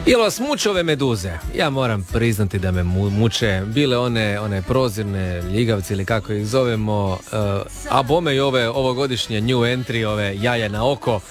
Jel vas muče ove meduze? Ja moram priznati da me muče. Bile one prozirne ljigavci ili kako ih zovemo, a bome i ove ovogodišnje new entry, ove jaje na oko.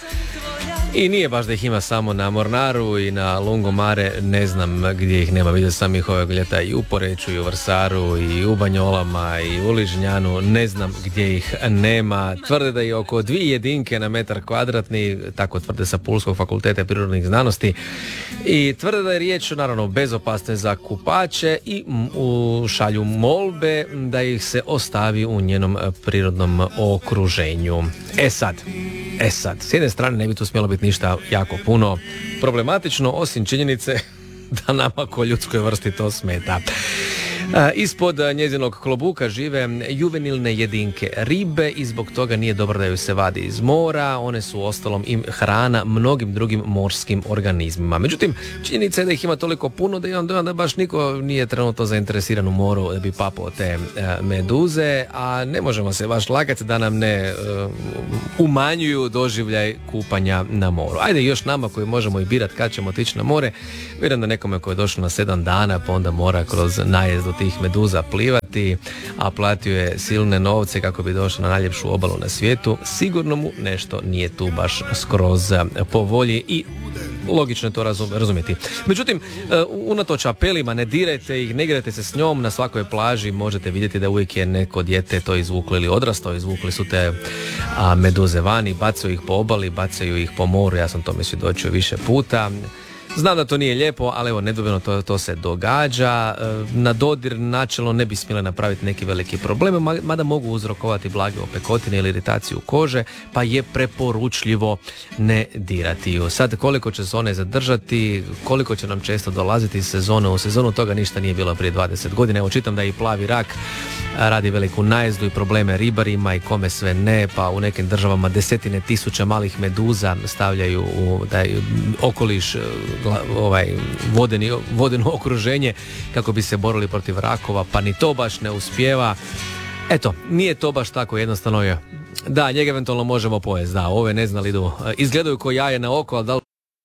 I nije baš da ih ima samo na Mornaru i na Lungomare, ne znam gdje ih nema. Vidio sam ih ovog ljeta i u Poreču, i u Vrsaru, i u Banjolama, i u Ližnjanu, ne znam gdje ih nema. Tvrde da je oko 2 jedinke na metar kvadratni, tako tvrde sa Pulskog fakulteta prirodnih znanosti. I tvrde da je riječ, naravno, bezopasne za kupače i šalju molbe da ih se ostavi u njenom prirodnom okruženju. E sad, s jedne strane ne bi tu smjelo biti ništa jako puno problematično, osim činjenice da nama ko ljudskoj vrsti to smeta. Ispod njezinog klobuka žive juvenilne jedinke ribe i zbog toga nije dobro da ju se vadi iz mora. One su ostalom im hrana mnogim drugim morskim organizmima. Međutim, činjenica je da ih ima toliko puno da imam dojam da baš niko nije trenutno zainteresiran u moru da bi papao te meduze, a ne možemo se baš lagati da nam ne umanjuju doživljaj kupanja na moru. Ajde još nama koji možemo i birati kad ćemo otići na more. Vjerujem da nekome koji je došao na 7 dana pa onda mora kroz najezdu tih meduza plivati, a platio je silne novce kako bi došao na najljepšu obalu na svijetu, sigurno mu nešto nije tu baš skroz po volji i logično je to razumjeti. Međutim, unatoč apelima, ne dirajte ih, ne igrajte se s njom, na svakoj plaži možete vidjeti da uvijek je neko dijete to izvuklo ili odrastao, izvukli su te meduze vani, bacaju ih po obali, bacaju ih po moru, ja sam tome svjedočio više puta. Znam da to nije lijepo, ali evo, nedvojbeno to se događa. Na dodir načelno ne bi smjele napraviti neki veliki problem, mada mogu uzrokovati blage opekotine ili iritaciju kože, pa je preporučljivo ne dirati ju. Sad, koliko će se one zadržati, koliko će nam često dolaziti iz sezone u sezonu, toga ništa nije bilo prije 20 godina. Evo, čitam da i plavi rak radi veliku najezdu i probleme ribarima i kome sve ne, pa u nekim državama 10 tisuća malih meduza stavljaju u taj okoliš, vodeno okruženje kako bi se borili protiv rakova, pa ni to baš ne uspijeva. Eto, nije to baš tako jednostavno. Da, njega eventualno možemo pojesti, da, ove ne znam li idu, izgledaju ko jaje na oko, ali da li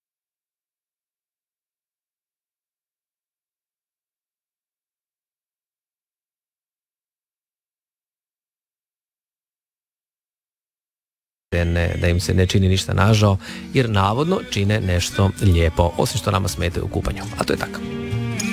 da im se ne čini ništa nažao, jer navodno čine nešto lijepo, osim što nama smetaju u kupanju. A to je tako.